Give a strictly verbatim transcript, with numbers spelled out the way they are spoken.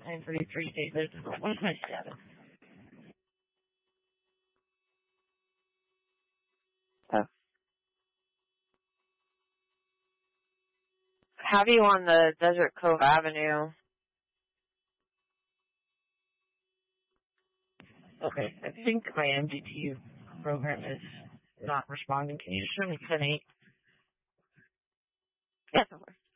nine thirty-three state lives in one twenty-seven. Oh. Have you on the Desert Cove Avenue? Okay, I think my M D T U program is not responding. Can you just show me ten eight? Yes, of course.